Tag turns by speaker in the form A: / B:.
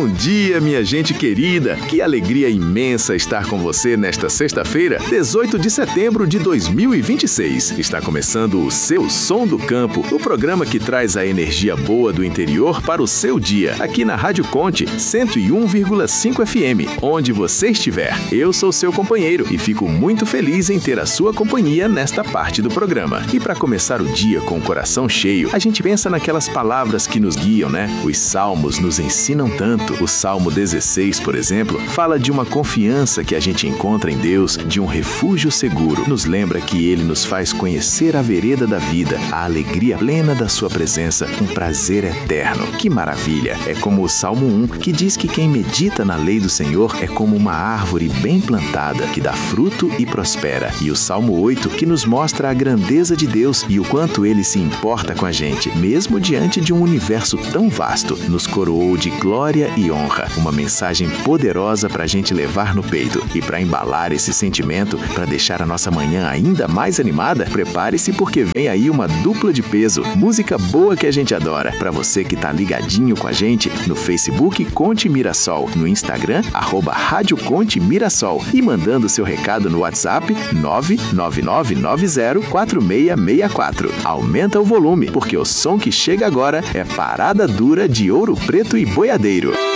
A: Bom dia, minha gente querida! Que alegria imensa estar com você nesta sexta-feira, 18 de setembro de 2026. Está começando o seu Som do Campo, o programa que traz a energia boa do interior para o seu dia, aqui na Rádio Conte 101,5 FM, onde você estiver. Eu sou seu companheiro e fico muito feliz em ter a sua companhia nesta parte do programa. E para começar o dia com o coração cheio, a gente pensa naquelas palavras que nos guiam, né? Os salmos nos ensinam tanto. O Salmo 16, por exemplo, fala de uma confiança que a gente encontra em Deus, de um refúgio seguro. Nos lembra que Ele nos faz conhecer a vereda da vida, a alegria plena da Sua presença, um prazer eterno. Que maravilha! É como o Salmo 1, que diz que quem medita na lei do Senhor é como uma árvore bem plantada, que dá fruto e prospera. E o Salmo 8, que nos mostra a grandeza de Deus e o quanto Ele se importa com a gente, mesmo diante de um universo tão vasto, nos coroou de glória e honra. Uma mensagem poderosa para a gente levar no peito. E para embalar esse sentimento, para deixar a nossa manhã ainda mais animada, prepare-se porque vem aí uma dupla de peso. Música boa que a gente adora. Para você que tá ligadinho com a gente no Facebook Conte Mirassol, no Instagram @Rádio Conte Mirassol e mandando seu recado no WhatsApp 999904664. Aumenta o volume, porque o som que chega agora é Parada Dura de Ouro Preto e Boiadeiro.